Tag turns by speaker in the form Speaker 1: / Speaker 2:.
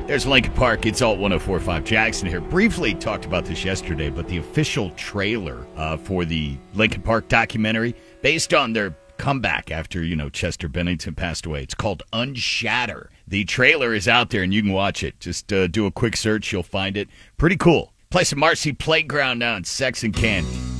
Speaker 1: There's Lincoln Park. It's Alt 104.5. Jackson here. Briefly talked about this yesterday, but the official trailer for the Lincoln Park documentary, based on their comeback after, Chester Bennington passed away. It's called Unshatter. The trailer is out there, and you can watch it. Just do a quick search. You'll find it. Pretty cool. Play some Marcy Playground now and Sex and Candy.